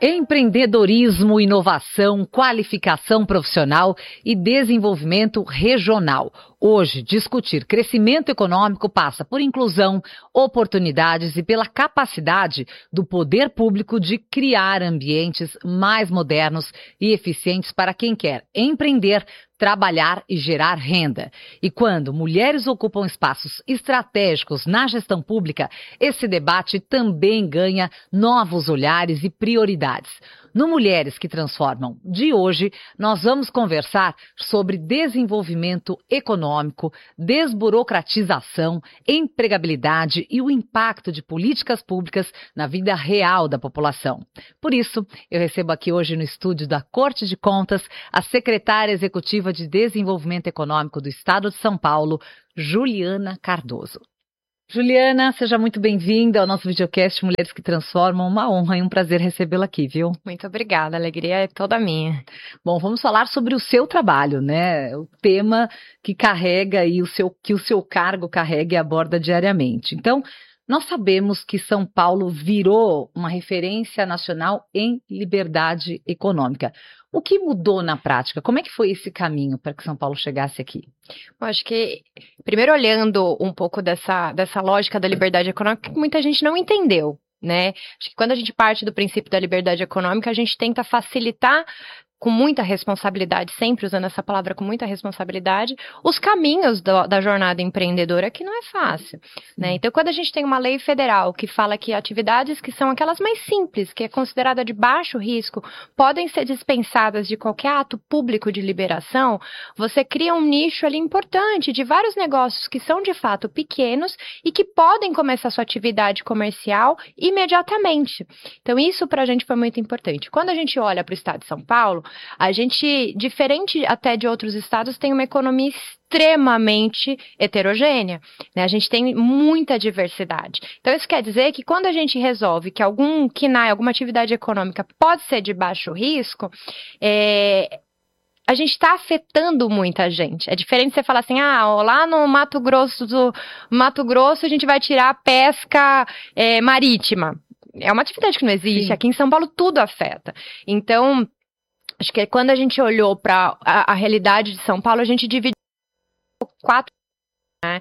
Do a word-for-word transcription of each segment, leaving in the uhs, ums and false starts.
Empreendedorismo, inovação, qualificação profissional e desenvolvimento regional. Hoje, discutir crescimento econômico passa por inclusão, oportunidades e pela capacidade do poder público de criar ambientes mais modernos e eficientes para quem quer empreender, trabalhar e gerar renda. E quando mulheres ocupam espaços estratégicos na gestão pública, esse debate também ganha novos olhares e prioridades. No Mulheres que Transformam de hoje, nós vamos conversar sobre desenvolvimento econômico, desburocratização, empregabilidade e o impacto de políticas públicas na vida real da população. Por isso, eu recebo aqui hoje no estúdio da Corte de Contas a secretária executiva de Desenvolvimento Econômico do Estado de São Paulo, Juliana Cardoso. Juliana, seja muito bem-vinda ao nosso videocast Mulheres que Transformam. Uma honra e um prazer recebê-la aqui, viu? Muito obrigada, a alegria é toda minha. Bom, vamos falar sobre o seu trabalho, né? O tema que carrega e o seu, que o seu cargo carrega e aborda diariamente. Então, nós sabemos que São Paulo virou uma referência nacional em liberdade econômica. O que mudou na prática? Como é que foi esse caminho para que São Paulo chegasse aqui? Eu acho que, primeiro olhando um pouco dessa, dessa lógica da liberdade econômica, que muita gente não entendeu, né? Acho que quando a gente parte do princípio da liberdade econômica, a gente tenta facilitar com muita responsabilidade, sempre usando essa palavra com muita responsabilidade, os caminhos do, da jornada empreendedora, que não é fácil, né? Então, quando a gente tem uma lei federal que fala que atividades que são aquelas mais simples, que é considerada de baixo risco, podem ser dispensadas de qualquer ato público de liberação, você cria um nicho ali importante de vários negócios que são, de fato, pequenos e que podem começar sua atividade comercial imediatamente. Então, isso para a gente foi muito importante. Quando a gente olha para o estado de São Paulo, a gente, diferente até de outros estados, tem uma economia extremamente heterogênea, né? A gente tem muita diversidade. Então, isso quer dizer que quando a gente resolve que algum K N A I, alguma atividade econômica pode ser de baixo risco, é... a gente está afetando muita gente. É diferente de você falar assim, ah, ó, lá no Mato Grosso do Mato Grosso a gente vai tirar a pesca é, marítima. É uma atividade que não existe. Sim. Aqui em São Paulo tudo afeta. Então, acho que quando a gente olhou para a, a realidade de São Paulo, a gente dividiu quatro, né?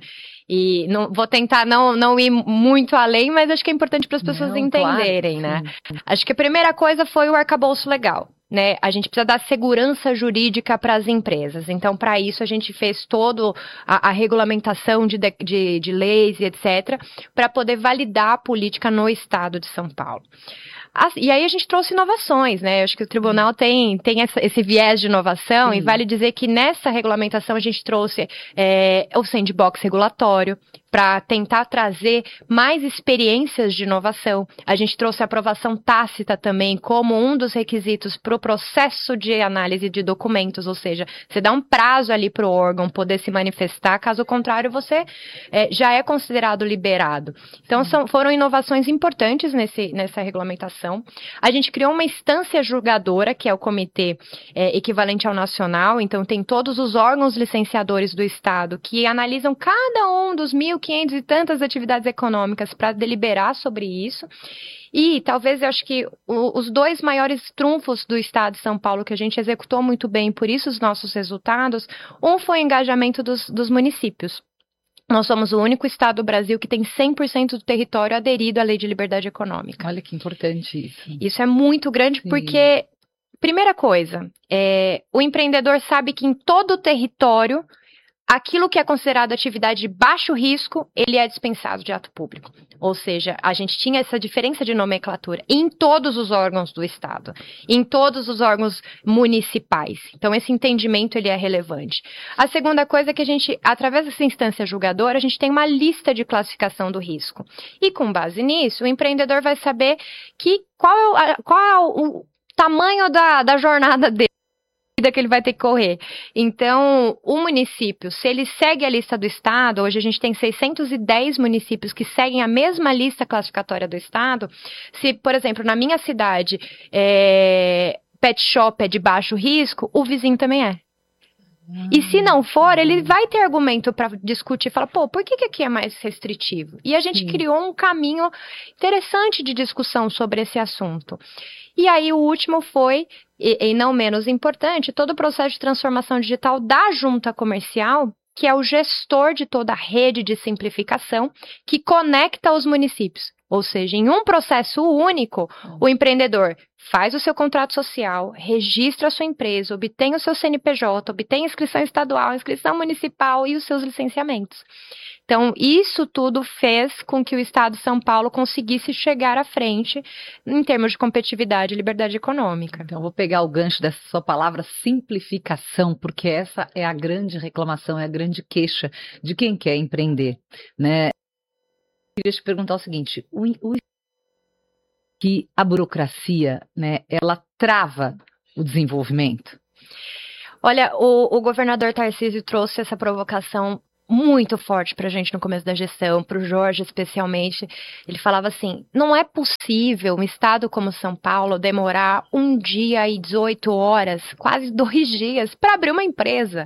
E não, vou tentar não, não ir muito além, mas acho que é importante para as pessoas não, entenderem, claro, né? Acho que a primeira coisa foi o arcabouço legal, né? A gente precisa dar segurança jurídica para as empresas. Então, para isso, a gente fez toda a, a regulamentação de, de, de leis e etcétera, para poder validar a política no estado de São Paulo. As, e aí a gente trouxe inovações, né? Eu acho que o tribunal tem, tem essa, esse viés de inovação. Sim. E vale dizer que nessa regulamentação a gente trouxe é, o sandbox regulatório para tentar trazer mais experiências de inovação. A gente trouxe a aprovação tácita também como um dos requisitos para o processo de análise de documentos, ou seja, você dá um prazo ali para o órgão poder se manifestar, caso contrário você é, já é considerado liberado. Então são, foram inovações importantes nesse, nessa regulamentação. A gente criou uma instância julgadora, que é o comitê é, equivalente ao nacional, então tem todos os órgãos licenciadores do Estado que analisam cada um dos mil quinhentas e tantas atividades econômicas para deliberar sobre isso. E talvez eu acho que o, os dois maiores trunfos do estado de São Paulo que a gente executou muito bem, por isso os nossos resultados, um foi o engajamento dos, dos municípios. Nós somos o único estado do Brasil que tem cem por cento do território aderido à Lei de Liberdade Econômica. Olha que importante isso. Isso é muito grande. Sim. Porque, primeira coisa, é, o empreendedor sabe que em todo o território aquilo que é considerado atividade de baixo risco, ele é dispensado de ato público. Ou seja, a gente tinha essa diferença de nomenclatura em todos os órgãos do Estado, em todos os órgãos municipais. Então, esse entendimento ele é relevante. A segunda coisa é que a gente, através dessa instância julgadora, a gente tem uma lista de classificação do risco. E com base nisso, o empreendedor vai saber que qual é o, qual é o tamanho da, da jornada dele, que ele vai ter que correr. Então, o município, se ele segue a lista do estado, hoje a gente tem seiscentos e dez municípios que seguem a mesma lista classificatória do estado. Se, por exemplo, na minha cidade, é, pet shop é de baixo risco, o vizinho também é. Hum. E se não for, ele vai ter argumento para discutir, falar, pô, por que, que aqui é mais restritivo? E a gente Sim. criou um caminho interessante de discussão sobre esse assunto. E aí o último foi, e, e não menos importante, todo o processo de transformação digital da junta comercial, que é o gestor de toda a rede de simplificação que conecta os municípios. Ou seja, em um processo único, o empreendedor faz o seu contrato social, registra a sua empresa, obtém o seu C N P J, obtém a inscrição estadual, a inscrição municipal e os seus licenciamentos. Então, isso tudo fez com que o Estado de São Paulo conseguisse chegar à frente em termos de competitividade e liberdade econômica. Então, eu vou pegar o gancho dessa sua palavra simplificação, porque essa é a grande reclamação, é a grande queixa de quem quer empreender, né? Eu queria te perguntar o seguinte, o, o, que a burocracia, né, ela trava o desenvolvimento? Olha, o, o governador Tarcísio trouxe essa provocação muito forte para a gente no começo da gestão, para o Jorge especialmente. Ele falava assim, não é possível um estado como São Paulo demorar um dia e dezoito horas, quase dois dias, para abrir uma empresa.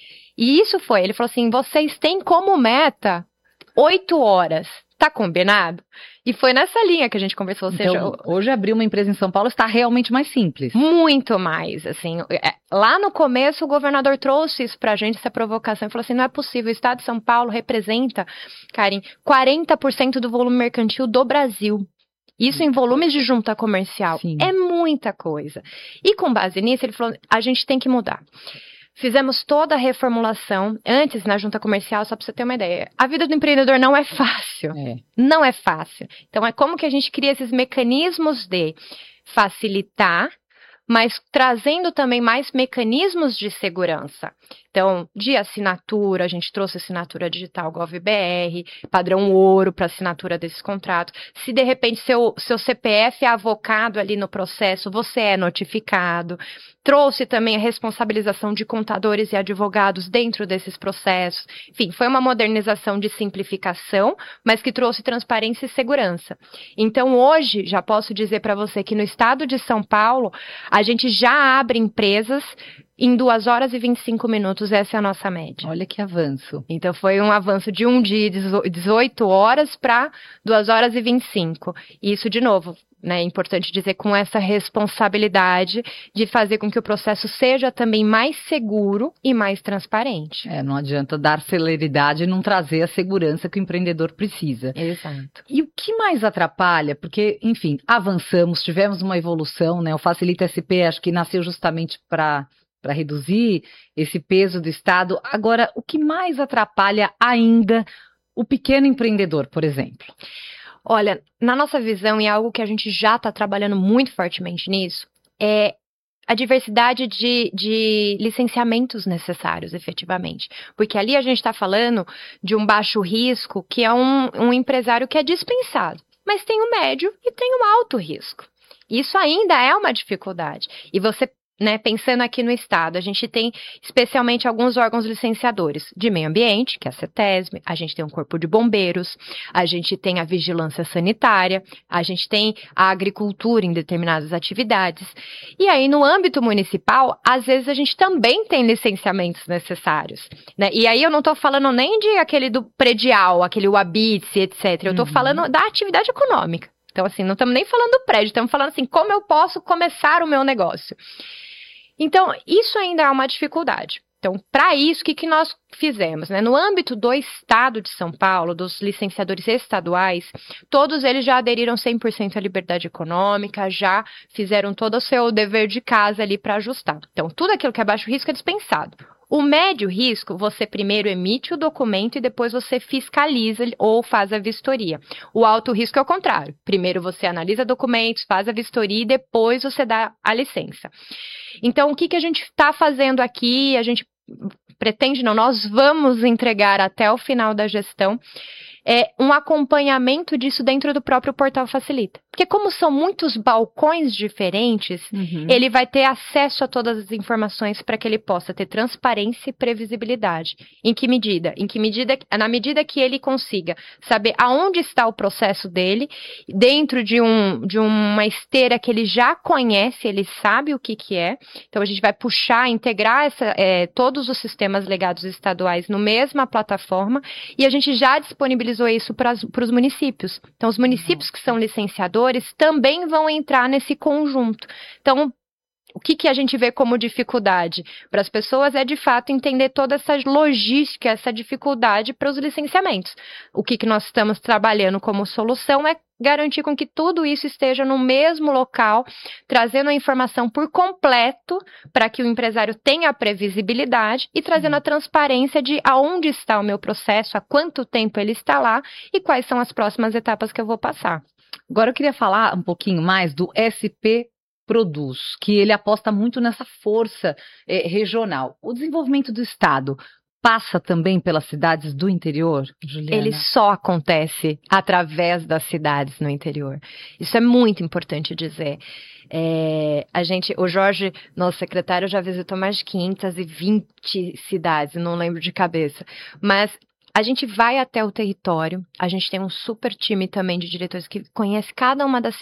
E isso foi, ele falou assim, vocês têm como meta oito horas. Tá combinado? E foi nessa linha que a gente conversou. Ou seja, então, hoje abrir uma empresa em São Paulo está realmente mais simples. Muito mais, assim. Lá no começo, o governador trouxe isso pra gente, essa provocação, e falou assim, não é possível, o estado de São Paulo representa, Karen, quarenta por cento do volume mercantil do Brasil. Isso em volumes de junta comercial. Sim. É muita coisa. E com base nisso, ele falou, a gente tem que mudar. Fizemos toda a reformulação, antes na junta comercial, só para você ter uma ideia. A vida do empreendedor não é fácil, é. não é fácil. Então, é como que a gente cria esses mecanismos de facilitar, mas trazendo também mais mecanismos de segurança. Então, de assinatura, a gente trouxe assinatura digital GovBR, padrão ouro para assinatura desses contratos. Se de repente seu, seu C P F é avocado ali no processo, você é notificado. Trouxe também a responsabilização de contadores e advogados dentro desses processos. Enfim, foi uma modernização de simplificação, mas que trouxe transparência e segurança. Então, hoje, já posso dizer para você que no estado de São Paulo, a gente já abre empresas em duas horas e vinte e cinco minutos, essa é a nossa média. Olha que avanço. Então, foi um avanço de um dia e dezoito horas para duas horas e vinte e cinco. E isso, de novo, né, é importante dizer, com essa responsabilidade de fazer com que o processo seja também mais seguro e mais transparente. É, não adianta dar celeridade e não trazer a segurança que o empreendedor precisa. Exato. E o que mais atrapalha? Porque, enfim, avançamos, tivemos uma evolução, né? O Facilita S P acho que nasceu justamente para... para reduzir esse peso do Estado. Agora, o que mais atrapalha ainda o pequeno empreendedor, por exemplo? Olha, na nossa visão, e é algo que a gente já está trabalhando muito fortemente nisso, é a diversidade de, de licenciamentos necessários, efetivamente. Porque ali a gente está falando de um baixo risco, que é um, um empresário que é dispensado. Mas tem o médio e tem o alto risco. Isso ainda é uma dificuldade. E você Né, pensando aqui no estado, a gente tem especialmente alguns órgãos licenciadores de meio ambiente, que é a CETESB, a gente tem um corpo de bombeiros, a gente tem a vigilância sanitária, a gente tem a agricultura em determinadas atividades. E aí, no âmbito municipal, às vezes a gente também tem licenciamentos necessários, né? E aí eu não estou falando nem de aquele do predial, aquele Uabits, etcétera. Eu estou uhum. falando da atividade econômica. Então, assim, não estamos nem falando do prédio, estamos falando assim, como eu posso começar o meu negócio? Então, isso ainda é uma dificuldade. Então, para isso, o que, que nós fizemos? Né? No âmbito do Estado de São Paulo, dos licenciadores estaduais, todos eles já aderiram cem por cento à liberdade econômica, já fizeram todo o seu dever de casa ali para ajustar. Então, tudo aquilo que é baixo risco é dispensado. O médio risco, você primeiro emite o documento e depois você fiscaliza ou faz a vistoria. O alto risco é o contrário. Primeiro você analisa documentos, faz a vistoria e depois você dá a licença. Então, o que, que a gente está fazendo aqui? A gente pretende, não, nós vamos entregar até o final da gestão é um acompanhamento disso dentro do próprio portal Facilita. Porque como são muitos balcões diferentes, uhum. ele vai ter acesso a todas as informações para que ele possa ter transparência e previsibilidade. Em que medida? Em que medida, na medida que ele consiga saber aonde está o processo dele, dentro de, um, de uma esteira que ele já conhece, ele sabe o que, que é. Então, a gente vai puxar, integrar essa, é, todos os sistemas legados estaduais no mesma plataforma e a gente já disponibilizou isso para os municípios. Então, os municípios que são licenciadores também vão entrar nesse conjunto. Então, o que, que a gente vê como dificuldade para as pessoas é, de fato, entender toda essa logística, essa dificuldade para os licenciamentos. O que, que nós estamos trabalhando como solução é garantir com que tudo isso esteja no mesmo local, trazendo a informação por completo para que o empresário tenha a previsibilidade e trazendo a transparência de aonde está o meu processo, há quanto tempo ele está lá e quais são as próximas etapas que eu vou passar. Agora eu queria falar um pouquinho mais do S P Produz, que ele aposta muito nessa força eh, regional. O desenvolvimento do Estado passa também pelas cidades do interior, Juliana? Ele só acontece através das cidades no interior. Isso é muito importante dizer. É, a gente, o Jorge, nosso secretário, já visitou mais de quinhentas e vinte cidades, não lembro de cabeça, mas a gente vai até o território, a gente tem um super time também de diretores que conhece cada uma das